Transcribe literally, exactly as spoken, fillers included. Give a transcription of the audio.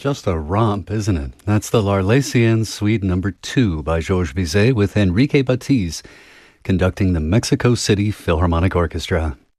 Just a romp, isn't it? That's the L'Arlésienne Suite Number Two by Georges Bizet with Enrique Batiz conducting the Mexico City Philharmonic Orchestra.